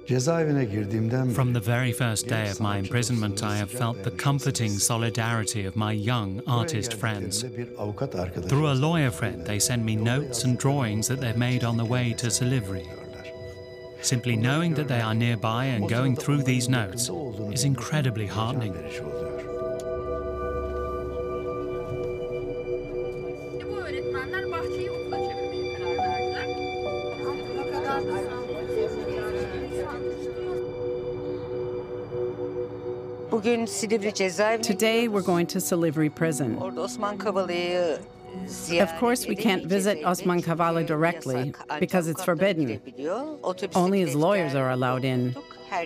From the very first day of my imprisonment, I have felt the comforting solidarity of my young artist friends. Through a lawyer friend, they send me notes and drawings that they've made on the way to Silivri. Simply knowing that they are nearby and going through these notes is incredibly heartening. Today we're going to Silivri prison. Of course, we can't visit Osman Kavala directly because it's forbidden. Only his lawyers are allowed in.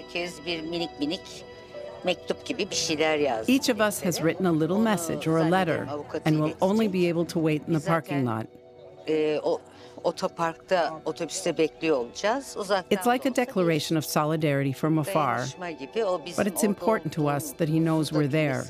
Each of us has written a little message or a letter and will only be able to wait in the parking lot. It's like a declaration of solidarity from afar, but it's important to us that he knows we're there.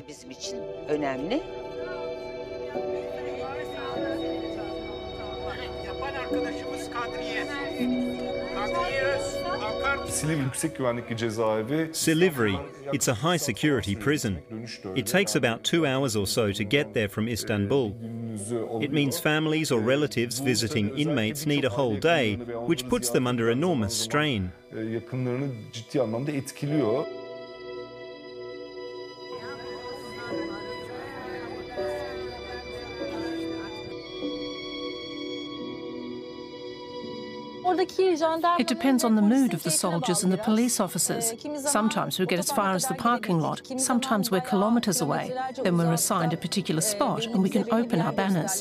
Silivri, it's a high-security prison. It takes about 2 hours or so to get there from Istanbul. It means families or relatives visiting inmates need a whole day, which puts them under enormous strain. It depends on the mood of the soldiers and the police officers. Sometimes we get as far as the parking lot, sometimes we're kilometres away. Then we're assigned a particular spot and we can open our banners.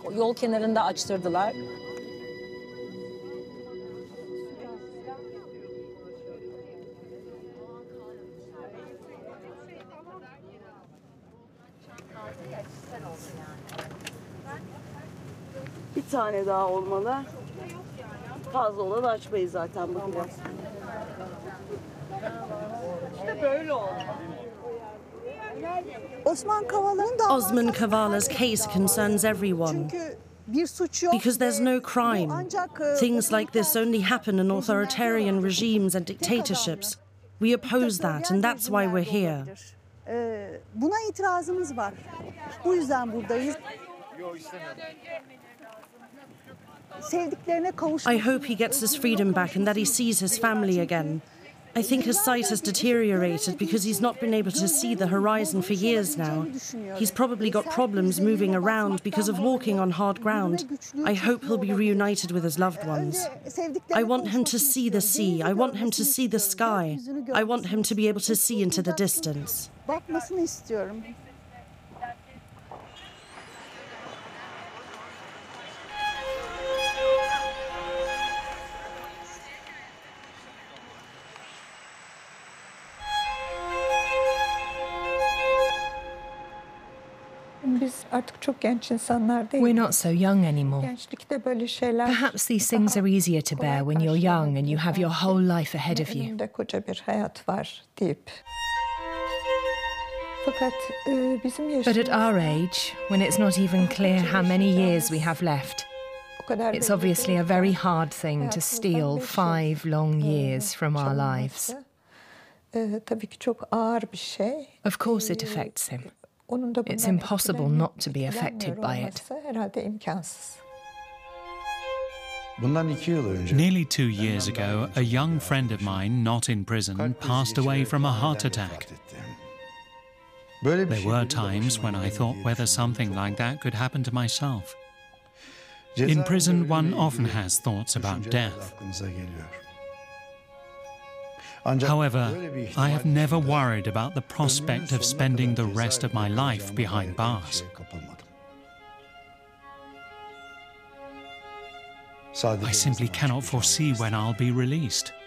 Bir tane daha olmalı. Fazla olan açmayız zaten bu biraz. İşte böyle oldu. Osman Kavala's case concerns everyone because there's no crime. Things like this only happen in authoritarian regimes and dictatorships. We oppose that, and that's why we're here. Buna itirazımız var. Bu yüzden buradayız. I hope he gets his freedom back and that he sees his family again. I think his sight has deteriorated because he's not been able to see the horizon for years now. He's probably got problems moving around because of walking on hard ground. I hope he'll be reunited with his loved ones. I want him to see the sea. I want him to see the sky. I want him to be able to see into the distance. Bakmasını istiyorum. We're not so young anymore. Perhaps these things are easier to bear when you're young and you have your whole life ahead of you. But at our age, when it's not even clear how many years we have left, it's obviously a very hard thing to steal 5 long years from our lives. Of course it affects him. It's impossible not to be affected by it. Nearly 2 years ago, a young friend of mine, not in prison, passed away from a heart attack. There were times when I thought whether something like that could happen to myself. In prison, one often has thoughts about death. However, I have never worried about the prospect of spending the rest of my life behind bars. I simply cannot foresee when I'll be released.